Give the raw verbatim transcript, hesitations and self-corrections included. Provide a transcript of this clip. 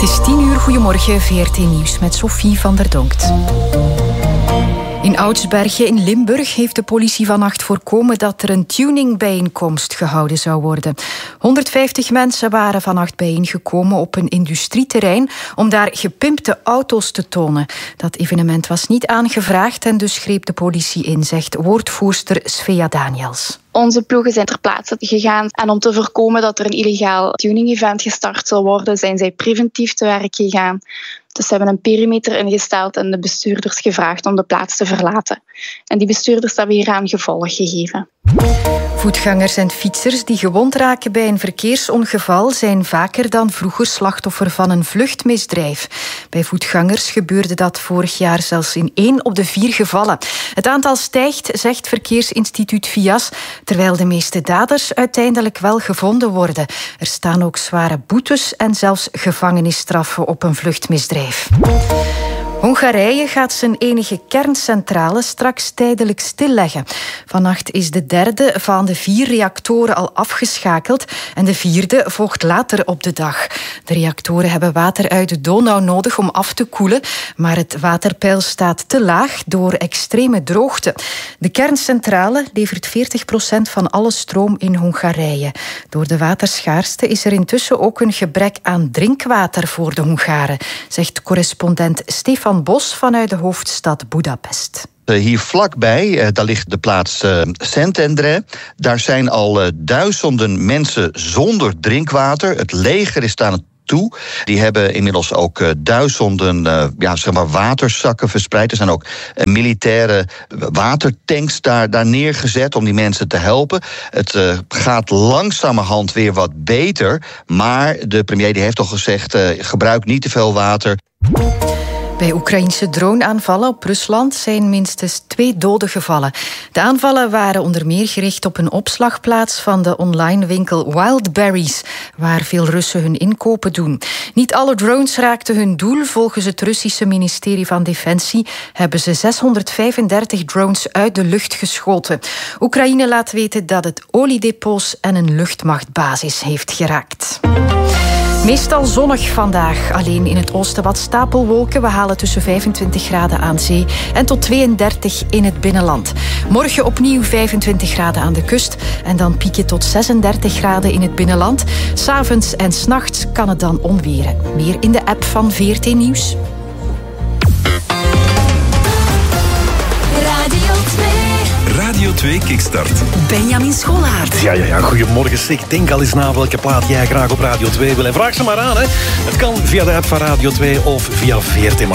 Het is tien uur, goedemorgen, V R T Nieuws met Sophie van der Donkt. In Oudsbergen in Limburg heeft de politie vannacht voorkomen dat er een tuningbijeenkomst gehouden zou worden. honderdvijftig mensen waren vannacht bijeengekomen op een industrieterrein om daar gepimpte auto's te tonen. Dat evenement was niet aangevraagd en dus greep de politie in, zegt woordvoerster Svea Daniels. Onze ploegen zijn ter plaatse gegaan en om te voorkomen dat er een illegaal tuning-event gestart zal worden, zijn zij preventief te werk gegaan. Dus ze hebben een perimeter ingesteld en de bestuurders gevraagd om de plaats te verlaten. En die bestuurders hebben hieraan gevolg gegeven. Voetgangers en fietsers die gewond raken bij een verkeersongeval zijn vaker dan vroeger slachtoffer van een vluchtmisdrijf. Bij voetgangers gebeurde dat vorig jaar zelfs in één op de vier gevallen. Het aantal stijgt, zegt Verkeersinstituut V I A S, terwijl de meeste daders uiteindelijk wel gevonden worden. Er staan ook zware boetes en zelfs gevangenisstraffen op een vluchtmisdrijf. Hongarije gaat zijn enige kerncentrale straks tijdelijk stilleggen. Vannacht is de derde van de vier reactoren al afgeschakeld en de vierde volgt later op de dag. De reactoren hebben water uit de Donau nodig om af te koelen, maar het waterpeil staat te laag door extreme droogte. De kerncentrale levert veertig procent van alle stroom in Hongarije. Door de waterschaarste is er intussen ook een gebrek aan drinkwater voor de Hongaren, zegt correspondent Stefan Bos vanuit de hoofdstad Budapest. Hier vlakbij, daar ligt de plaats Szentendre. Daar zijn al duizenden mensen zonder drinkwater. Het leger is daar toe. Die hebben inmiddels ook uh, duizenden uh, ja, zeg maar waterzakken verspreid. Er zijn ook uh, militaire watertanks daar, daar neergezet om die mensen te helpen. Het uh, gaat langzamerhand weer wat beter. Maar de premier die heeft al gezegd, uh, gebruik niet te veel water. Bij Oekraïnse droneaanvallen op Rusland zijn minstens twee doden gevallen. De aanvallen waren onder meer gericht op een opslagplaats van de online winkel Wildberries, waar veel Russen hun inkopen doen. Niet alle drones raakten hun doel. Volgens het Russische ministerie van Defensie hebben ze zeshonderdvijfendertig drones uit de lucht geschoten. Oekraïne laat weten dat het oliedepots en een luchtmachtbasis heeft geraakt. Meestal zonnig vandaag. Alleen in het oosten wat stapelwolken. We halen tussen vijfentwintig graden aan zee en tot tweeëndertig in het binnenland. Morgen opnieuw vijfentwintig graden aan de kust en dan pieken tot zesendertig graden in het binnenland. 'S Avonds en 's nachts kan het dan onweren. Meer in de app van V R T Nieuws. Radio twee Kickstart. Benjamin Scholaert. Ja, ja, ja, goedemorgen. Zeg, denk al eens na welke plaat jij graag op Radio twee wil. En vraag ze maar aan, hè. Het kan via de app van Radio twee of via V R T.